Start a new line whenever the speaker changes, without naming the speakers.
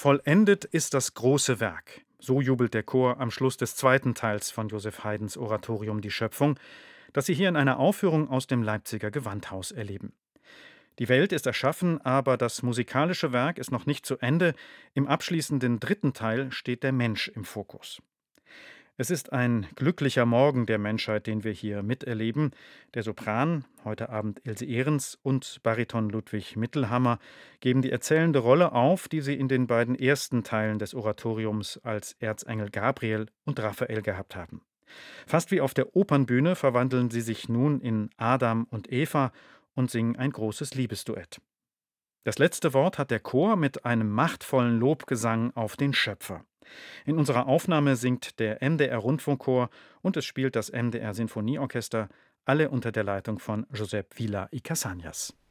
Vollendet ist das große Werk. So jubelt der Chor am Schluss des zweiten Teils von Joseph Haydns Oratorium Die Schöpfung, das Sie hier in einer Aufführung aus dem Leipziger Gewandhaus erleben. Die Welt ist erschaffen, aber das musikalische Werk ist noch nicht zu Ende. Im abschließenden dritten Teil steht der Mensch im Fokus. Es ist ein glücklicher Morgen der Menschheit, den wir hier miterleben. Der Sopran, heute Abend Ilse Ehrens, und Bariton Ludwig Mittelhammer geben die erzählende Rolle auf, die sie in den beiden ersten Teilen des Oratoriums als Erzengel Gabriel und Raphael gehabt haben. Fast wie auf der Opernbühne verwandeln sie sich nun in Adam und Eva und singen ein großes Liebesduett. Das letzte Wort hat der Chor mit einem machtvollen Lobgesang auf den Schöpfer. In unserer Aufnahme singt der MDR-Rundfunkchor und es spielt das MDR-Sinfonieorchester, alle unter der Leitung von Josep Vila y Casañas.